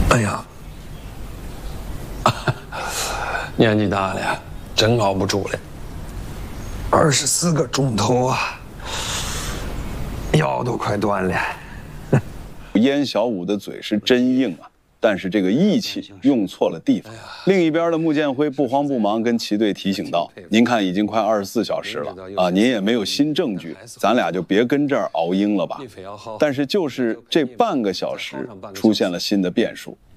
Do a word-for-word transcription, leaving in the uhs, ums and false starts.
哎呀，年纪大了呀，真熬不住了。二十四个钟头啊，腰都快断了。 燕小五的嘴是真硬啊，但是这个义气用错了地方。另一边的穆建辉不慌不忙跟齐队提醒道：“您看已经快二十四小时了啊，您也没有新证据，咱俩就别跟这儿熬鹰了吧。”但是就是这半个小时出现了新的变数。